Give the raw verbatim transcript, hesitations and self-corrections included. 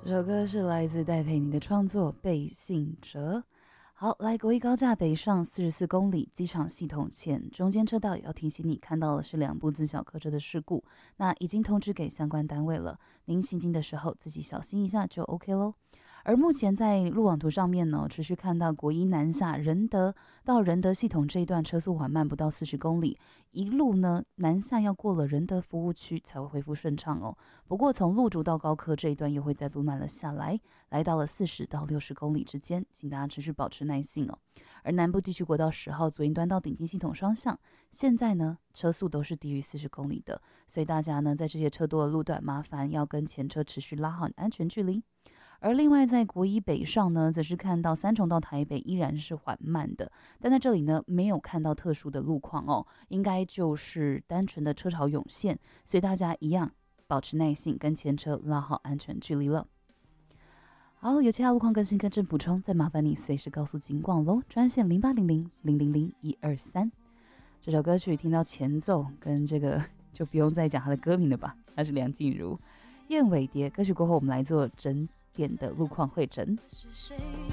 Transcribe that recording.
这首歌是来自戴佩妮的创作《背信者》。好，来国一高架北上四十四公里，机场系统前中间车道也要提醒你，看到的是两部自小客车的事故，那已经通知给相关单位了，您行经的时候自己小心一下就 OK 咯。而目前在路网图上面呢，持续看到国一南下仁德到仁德系统这一段车速缓慢，不到四十公里，一路呢南下要过了仁德服务区才会恢复顺畅哦。不过从路竹到高科这一段又会再度慢了下来，来到了四十到六十公里之间，请大家持续保持耐性哦。而南部地区国道十号左营端到顶金系统双向，现在呢车速都是低于四十公里的，所以大家呢在这些车多的路段，麻烦要跟前车持续拉好安全距离。而另外在国一北上呢，则是看到三重到台北依然是缓慢的，但在这里呢没有看到特殊的路况哦，应该就是单纯的车潮涌现，所以大家一样保持耐性，跟前车拉好安全距离了。好，有其他路况更新跟正补充，再麻烦你随时告诉警广咯，专线零八零零零零零一二三。这首歌曲听到前奏跟这个就不用再讲它的歌名了吧，它是梁静茹《燕尾蝶》歌曲过后，我们来做整点的路况会诊。